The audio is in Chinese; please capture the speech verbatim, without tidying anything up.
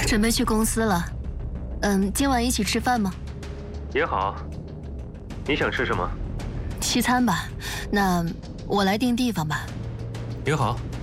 准备去公司了。嗯，今晚一起吃饭吗？ 也好。你想吃什么？ 西餐吧。那我来订地方吧。 也好。